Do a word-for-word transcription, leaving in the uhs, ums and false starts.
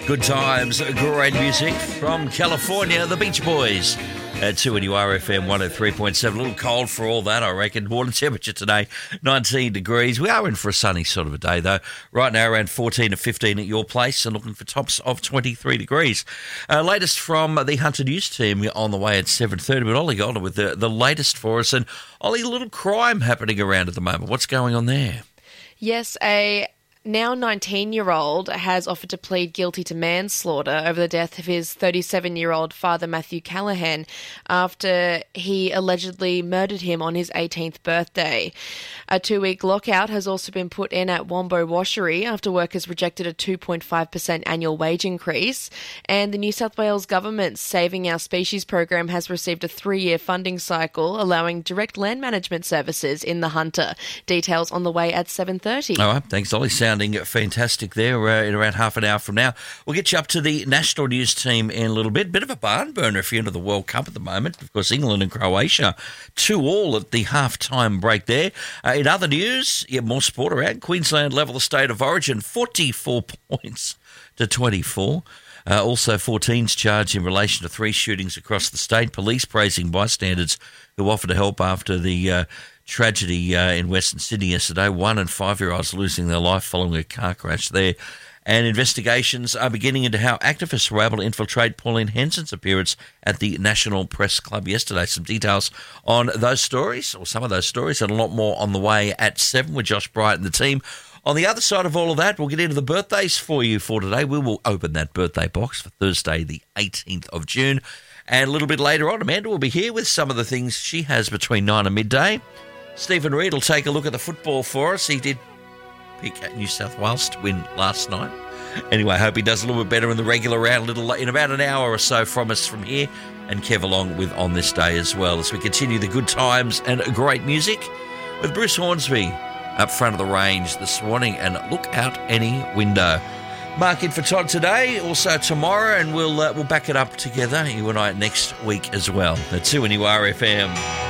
Good times, great music from California, the Beach Boys. At two N U R F M one oh three point seven. A little cold for all that, I reckon. Water temperature today, nineteen degrees. We are in for a sunny sort of a day, though. Right now, around fourteen to fifteen at your place and looking for tops of twenty-three degrees. Uh, latest from the Hunter News team on the way at seven thirty. But Ollie Golder with the, the latest for us. And Ollie, a little crime happening around at the moment. What's going on there? Yes, a now nineteen-year-old has offered to plead guilty to manslaughter over the death of his thirty-seven-year-old father, Matthew Callahan, after he allegedly murdered him on his eighteenth birthday. A two-week lockout has also been put in at Wombo Washery after workers rejected a two point five percent annual wage increase. And the New South Wales government's Saving Our Species program has received a three-year funding cycle, allowing direct land management services in the Hunter. Details on the way at seven thirty. All right, thanks, Ollie. Sounding fantastic there uh, in around half an hour from now. We'll get you up to the national news team in a little bit. Bit of a barn burner if you're into the World Cup at the moment. Of course, England and Croatia, two all at the half-time break there. Uh, in other news, yeah, more sport around. Queensland level the state of origin, forty-four points to twenty-four. Uh, also, fourteens charged in relation to three shootings across the state. Police praising bystanders who offered to help after the uh, tragedy uh, in Western Sydney yesterday. One and five-year-olds losing their life following a car crash there. And investigations are beginning into how activists were able to infiltrate Pauline Henson's appearance at the National Press Club yesterday. Some details on those stories, or some of those stories, and a lot more on the way at seven with Josh Bryant and the team. On the other side of all of that, we'll get into the birthdays for you for today. We will open that birthday box for Thursday, the eighteenth of June. And a little bit later on, Amanda will be here with some of the things she has between nine and midday. Stephen Reid will take a look at the football for us. He did pick New South Wales to win last night. Anyway, I hope he does a little bit better in the regular round, a little in about an hour or so from us from here. And Kev along with On This Day as well, as we continue the good times and great music with Bruce Hornsby up front of the range this morning. And look out any window. Mark in for Todd today, also tomorrow, and we'll uh, we'll back it up together, you and I, next week as well. That's two N U R F M.